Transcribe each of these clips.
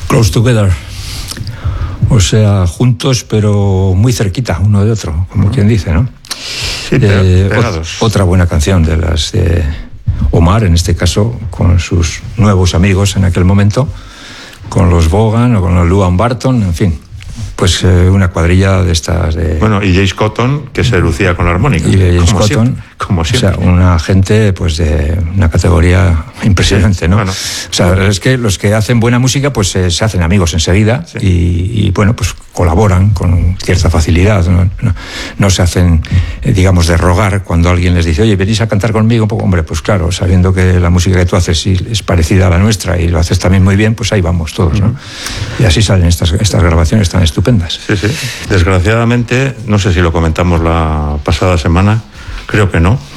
Close Together. O sea, juntos pero muy cerquita uno de otro, como quien dice, ¿no? Sí, pegados. Otra buena canción de las de Omar, en este caso, con sus nuevos amigos en aquel momento, con los Vaughan o con los Luan Barton, en fin. Pues una cuadrilla de estas de... Bueno, y James Cotton, que se lucía con la armónica. Y James Cotton, como siempre. O sea, una gente pues de una categoría impresionante, sí, ¿no? Bueno, o sea, es que los que hacen buena música pues se hacen amigos enseguida, sí. y bueno, pues colaboran con cierta facilidad, no se hacen, digamos, de rogar cuando alguien les dice, oye, venís a cantar conmigo un poco. Hombre, pues claro, sabiendo que la música que tú haces es parecida a la nuestra y lo haces también muy bien, pues ahí vamos todos, ¿no? Y así salen estas grabaciones tan estupendas. Sí, sí. Desgraciadamente, no sé si lo comentamos la pasada semana, creo que no.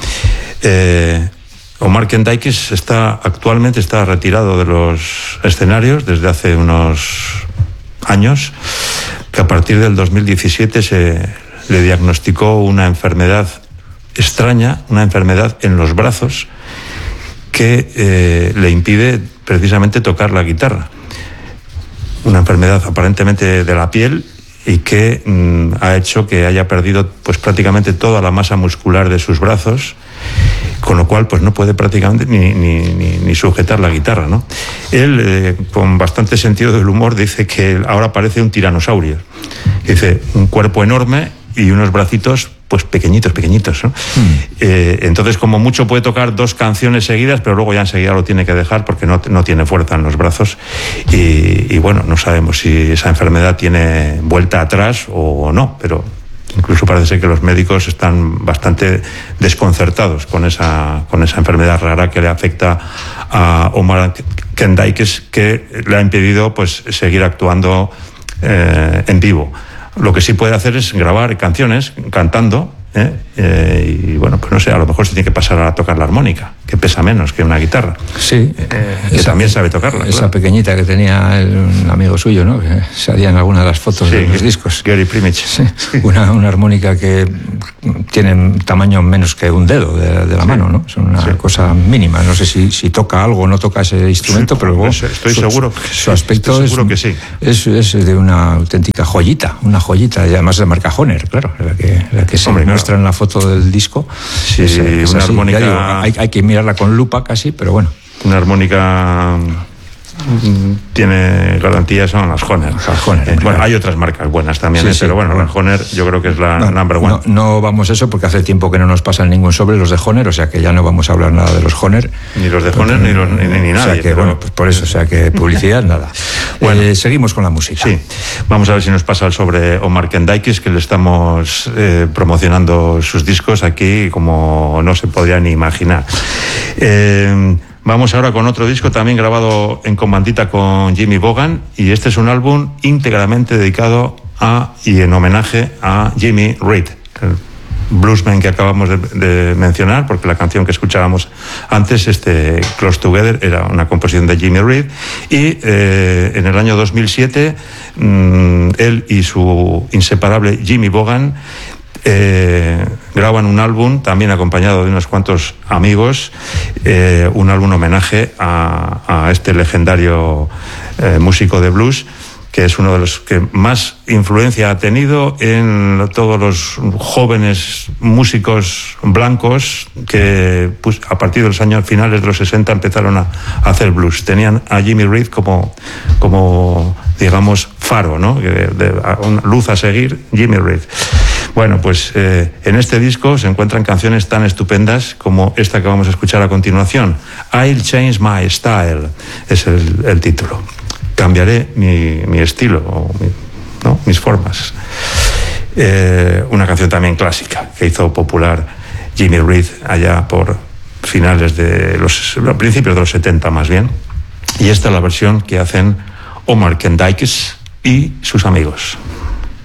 Omar Kendikis actualmente está retirado de los escenarios desde hace unos años, que a partir del 2017 se le diagnosticó una enfermedad extraña, una enfermedad en los brazos que le impide precisamente tocar la guitarra. Una enfermedad aparentemente de la piel y que ha hecho que haya perdido pues prácticamente toda la masa muscular de sus brazos, con lo cual pues no puede prácticamente ni sujetar la guitarra, ¿no? Él, con bastante sentido del humor, dice que ahora parece un tiranosaurio. Dice, un cuerpo enorme y unos bracitos pues pequeñitos, ¿no? Entonces, como mucho puede tocar 2 canciones seguidas, pero luego ya enseguida lo tiene que dejar porque no tiene fuerza en los brazos. Y bueno, no sabemos si esa enfermedad tiene vuelta atrás o no, pero incluso parece ser que los médicos están bastante desconcertados con esa enfermedad rara que le afecta a Omar Kendikis, que le ha impedido pues seguir actuando en vivo. Lo que sí puede hacer es grabar canciones cantando, y bueno, pues no sé, a lo mejor se tiene que pasar a tocar la armónica, que pesa menos que una guitarra. Sí, que también sabe tocarla. Esa claro. Pequeñita que tenía un amigo suyo, ¿no? Que salía en alguna de las fotos de los discos. Gary Primich. Sí, una armónica que tiene tamaño menos que un dedo de la mano, ¿no? Es una cosa mínima. No sé si toca algo o no toca ese instrumento, pero luego estoy seguro. Su aspecto que sí. Es de una auténtica joyita, y además de marca Hohner, claro, la que se muestra en la foto del disco. Sí, es una así. armónica. Digo, hay que mirarla con lupa casi, pero bueno. Una armónica tiene garantía, son las Hohner. Bueno, hay otras marcas buenas también, pero bueno, la Hohner yo creo que es la number one. No vamos a eso porque hace tiempo que no nos pasan ningún sobre los de Hohner, o sea que ya no vamos a hablar nada de los Hohner. Ni los de Hohner ni nadie. O sea que, bueno, pues por eso, o sea que publicidad, nada. Bueno, seguimos con la música. Sí, vamos a ver si nos pasa el sobre Omar Kendikis, que le estamos promocionando sus discos aquí como no se podría ni imaginar. Vamos ahora con otro disco también grabado en comandita con Jimmy Vaughan, y este es un álbum íntegramente dedicado y en homenaje a Jimmy Reed, el bluesman que acabamos de mencionar, porque la canción que escuchábamos antes, Close Together, era una composición de Jimmy Reed, y en el año 2007 él y su inseparable Jimmy Vaughan graban un álbum también acompañado de unos cuantos amigos, un álbum homenaje a este legendario músico de blues, que es uno de los que más influencia ha tenido en todos los jóvenes músicos blancos que pues, a partir de los años finales de los 60 empezaron a hacer blues. Tenían a Jimmy Reed como digamos, faro, ¿no? Una luz a seguir, Jimmy Reed. Bueno, pues en este disco se encuentran canciones tan estupendas como esta que vamos a escuchar a continuación. I'll Change My Style es el título. Cambiaré mi estilo, ¿no? Mis formas. Una canción también clásica que hizo popular Jimmy Reed allá por finales de principios de los 70 más bien. Y esta es la versión que hacen Omar Kendikis y sus amigos.